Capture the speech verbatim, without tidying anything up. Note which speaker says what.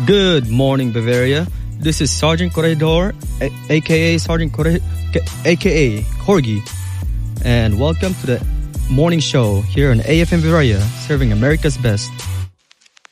Speaker 1: Good morning, Bavaria. This is Sergeant Corredor, a- aka Sergeant Corre- aka Corgi, and welcome to the morning show here on A F M Bavaria, serving America's best.